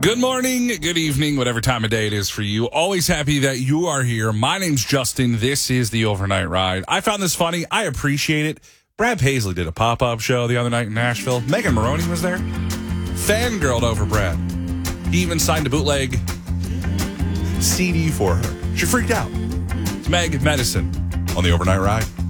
Good morning, good evening, whatever time of day it is for you. Always happy that you are here. My name's Justin. This is the Overnight Ride. I found this funny. I appreciate it. Brad Paisley did a pop-up show the other night in Nashville. Megan Maroney was there. Fangirled over Brad. He even signed a bootleg CD for her. She freaked out. It's Meg Medicine on the Overnight Ride.